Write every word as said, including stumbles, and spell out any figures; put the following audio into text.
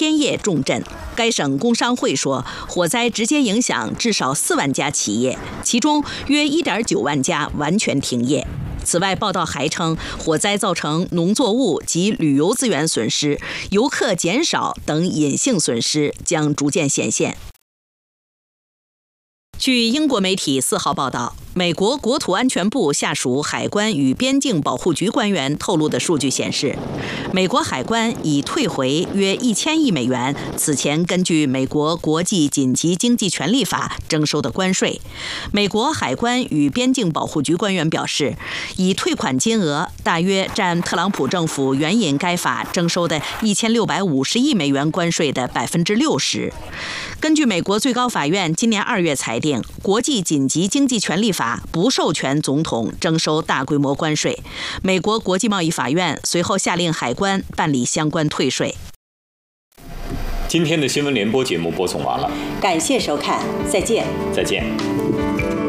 千业重镇。该省工商会说，火灾直接影响至少四万家企业，其中约 一点九万家完全停业。此外，报道还称，火灾造成农作物及旅游资源损失、游客减少等隐性损失将逐渐显现。据英国媒体四号报道，美国国土安全部下属海关与边境保护局官员透露的数据显示，美国海关已退回约一千亿美元此前根据美国国际紧急经济权利法征收的关税。美国海关与边境保护局官员表示，已退款金额大约占特朗普政府援引该法征收的一千六百五十亿美元关税的百分之六十。根据美国最高法院今年二月裁定，国际紧急经济权利法不授权总统征收大规模关税。美国国际贸易法院随后下令海关办理相关退税。 今天的新闻联播节目播送完了， 感谢收看，再见。 再见。